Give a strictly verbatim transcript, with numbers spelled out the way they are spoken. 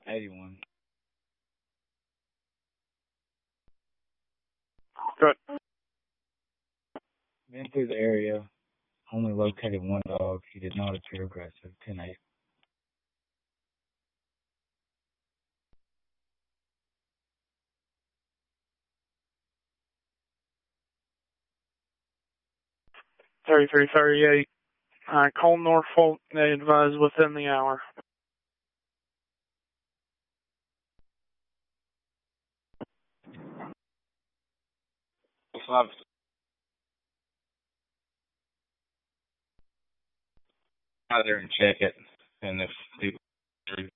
eighty-one. Good. Been through the area. Only located one dog. He did not appear aggressive. ten eight. thirty-three thirty-eight. Uh, call Norfolk. They advise within the hour. Five. Out there and check it, and if people